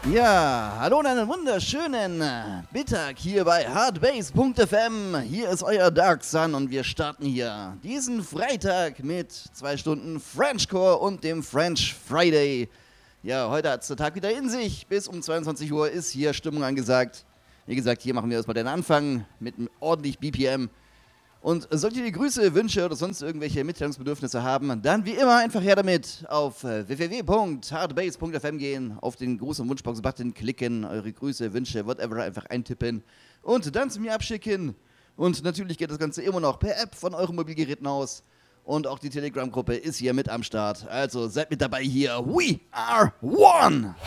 Ja, hallo und einen wunderschönen Mittag hier bei hardbase.fm. Hier ist euer Dark Sun und wir starten hier diesen Freitag mit 2 Stunden Frenchcore und dem French Friday. Ja, heute hat es der Tag wieder in sich. Bis um 22 Uhr ist hier Stimmung angesagt. Wie gesagt, hier machen wir erstmal den Anfang mit ordentlich BPM. Und solltet ihr Grüße, Wünsche oder sonst irgendwelche Mitteilungsbedürfnisse haben, dann wie immer einfach her damit auf www.hardbase.fm gehen, auf den Gruß- und Wunschbox-Button klicken, eure Grüße, Wünsche, whatever einfach eintippen und dann zu mir abschicken. Und natürlich geht das Ganze immer noch per App von euren Mobilgeräten aus. Und auch die Telegram-Gruppe ist hier mit am Start. Also seid mit dabei hier. We are one!